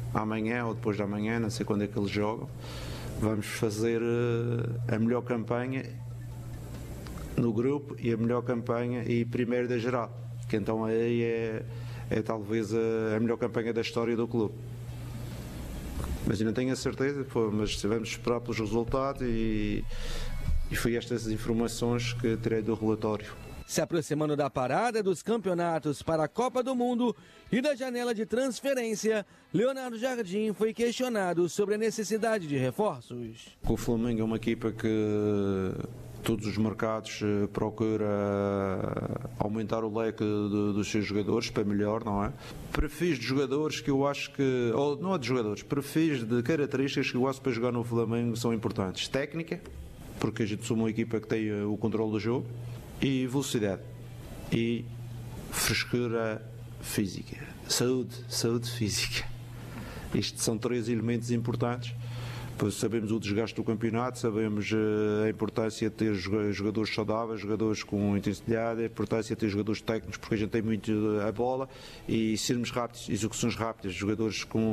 amanhã ou depois de amanhã, não sei quando é que eles jogam, vamos fazer a melhor campanha no grupo e a melhor campanha e primeiro da geral, que então aí é talvez a melhor campanha da história do clube. Mas eu não tenho a certeza, mas vamos esperar pelos resultados e foi estas informações que tirei do relatório. Se aproximando da parada dos campeonatos para a Copa do Mundo e da janela de transferência, Leonardo Jardim foi questionado sobre a necessidade de reforços. O Flamengo é uma equipa que todos os mercados procura aumentar o leque dos seus jogadores para melhor, não é? Perfis de jogadores que eu acho que, ou não é de jogadores, perfis de características que eu acho para jogar no Flamengo são importantes. Técnica, porque a gente somos uma equipa que tem o controle do jogo, e velocidade e frescura física, saúde física. Estes são três elementos importantes, pois sabemos o desgaste do campeonato, sabemos a importância de ter jogadores saudáveis, jogadores com intensidade, a importância de ter jogadores técnicos, porque a gente tem muito a bola, e sermos rápidos, execuções rápidas, jogadores com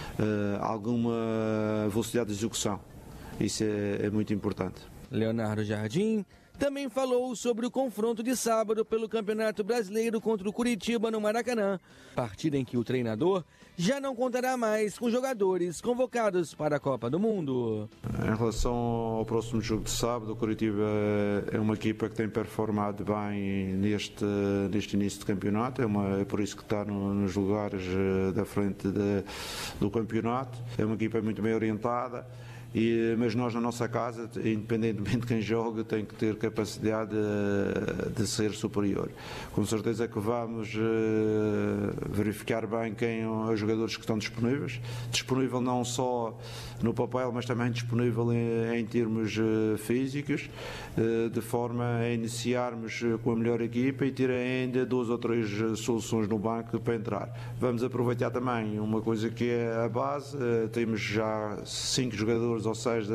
alguma velocidade de execução. Isso é muito importante. Leonardo Jardim também falou sobre o confronto de sábado pelo Campeonato Brasileiro contra o Curitiba no Maracanã, partida em que o treinador já não contará mais com jogadores convocados para a Copa do Mundo. Em relação ao próximo jogo de sábado, o Curitiba é uma equipa que tem performado bem neste início de campeonato, é por isso que está nos lugares da frente do campeonato, é uma equipa muito bem orientada. Mas nós na nossa casa, independentemente de quem joga, tem que ter capacidade de ser superior. Com certeza que vamos verificar bem quem são os jogadores que estão disponível não só no papel, mas também disponível em termos físicos, de forma a iniciarmos com a melhor equipa e ter ainda 2 ou 3 soluções no banco para entrar. Vamos aproveitar também uma coisa que é a base, temos já 5 jogadores ou 6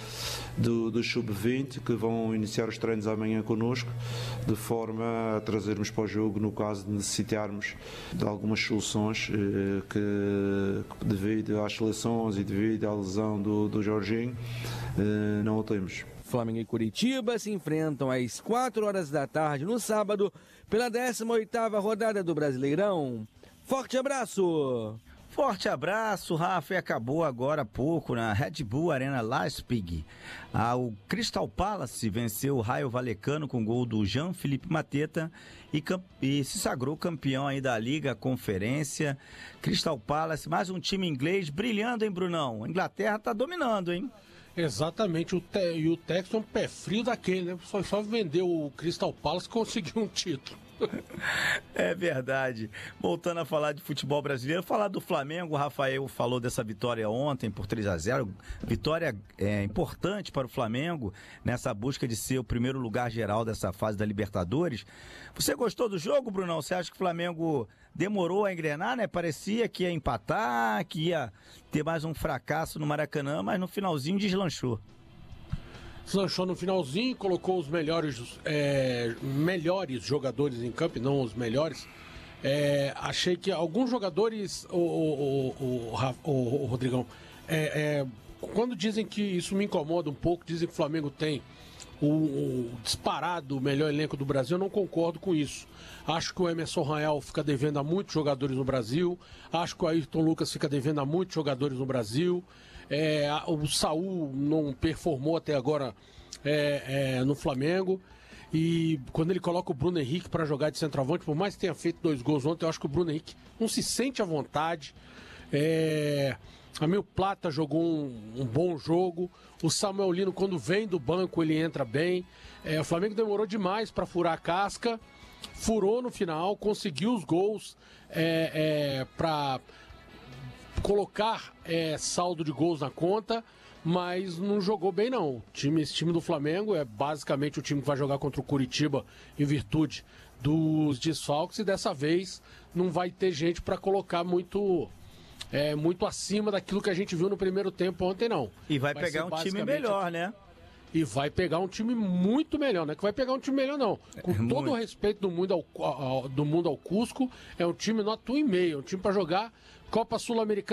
do Sub-20 que vão iniciar os treinos amanhã connosco, de forma a trazermos para o jogo no caso de necessitarmos de algumas soluções que devido às seleções e devido à lesão do Jorginho não o temos. Flamengo e Curitiba se enfrentam às 4 horas da tarde no sábado pela 18ª rodada do Brasileirão. Forte abraço! Forte abraço, Rafa, e acabou agora há pouco na Red Bull Arena Leipzig. O Crystal Palace venceu o Rayo Vallecano com gol do Jean-Philippe Mateta e se sagrou campeão aí da Liga Conferência. Crystal Palace, mais um time inglês brilhando, hein, Brunão? A Inglaterra tá dominando, hein? Exatamente, e o Texton pé frio daquele, né? Só vendeu o Crystal Palace e conseguiu um título. É verdade. Voltando a falar de futebol brasileiro, falar do Flamengo, o Rafael falou dessa vitória ontem por 3-0, vitória importante para o Flamengo nessa busca de ser o primeiro lugar geral dessa fase da Libertadores. Você gostou do jogo, Brunão? Você acha que o Flamengo demorou a engrenar, né? Parecia que ia empatar, que ia ter mais um fracasso no Maracanã, mas no finalzinho deslanchou. Deslanchou no finalzinho, colocou os melhores jogadores em campo, não os melhores. Achei que alguns jogadores, o Rodrigão, quando dizem que isso me incomoda um pouco, dizem que o Flamengo tem o disparado melhor elenco do Brasil, eu não concordo com isso. Acho que o Emerson Royal fica devendo a muitos jogadores no Brasil, acho que o Ayrton Lucas fica devendo a muitos jogadores no Brasil, o Saul não performou até agora no Flamengo, e quando ele coloca o Bruno Henrique para jogar de centroavante, por mais que tenha feito 2 gols ontem, eu acho que o Bruno Henrique não se sente à vontade. Amil Plata jogou um bom jogo. O Samuel Lino, quando vem do banco, ele entra bem. O Flamengo demorou demais para furar a casca. Furou no final, conseguiu os gols para colocar saldo de gols na conta, mas não jogou bem não. Esse time do Flamengo é basicamente o time que vai jogar contra o Curitiba em virtude dos desfalques, e dessa vez não vai ter gente para colocar muito acima daquilo que a gente viu no primeiro tempo ontem, não. E vai pegar um time melhor, né? E vai pegar um time muito melhor, não é que vai pegar um time melhor, não. Com todo o respeito do mundo ao Cusco, é um time nota 1,5, é um time para jogar Copa Sul-Americana.